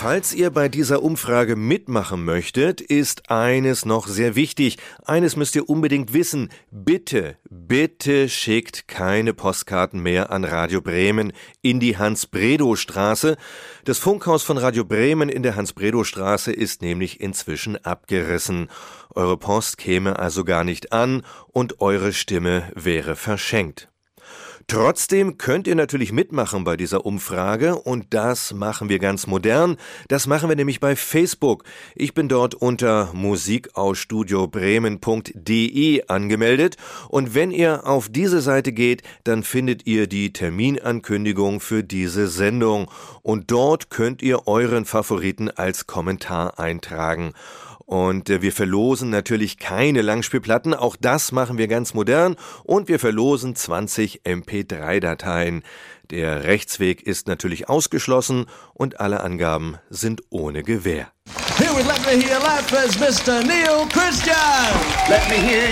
Falls ihr bei dieser Umfrage mitmachen möchtet, ist eines noch sehr wichtig. Eines müsst ihr unbedingt wissen. Bitte, bitte schickt keine Postkarten mehr an Radio Bremen in die Hans-Bredow-Straße. Das Funkhaus von Radio Bremen in der Hans-Bredow-Straße ist nämlich inzwischen abgerissen. Eure Post käme also gar nicht an und eure Stimme wäre verschenkt. Trotzdem könnt ihr natürlich mitmachen bei dieser Umfrage und das machen wir ganz modern. Das machen wir nämlich bei Facebook. Ich bin dort unter musikausstudiobremen.de angemeldet und wenn ihr auf diese Seite geht, dann findet ihr die Terminankündigung für diese Sendung und dort könnt ihr euren Favoriten als Kommentar eintragen. Und wir verlosen natürlich keine Langspielplatten, auch das machen wir ganz modern und wir verlosen 20 MP3-Dateien. Der Rechtsweg ist natürlich ausgeschlossen und alle Angaben sind ohne Gewähr. Here with Let Me Hear Your Laugh is Mr. Neil Christian. Let me hear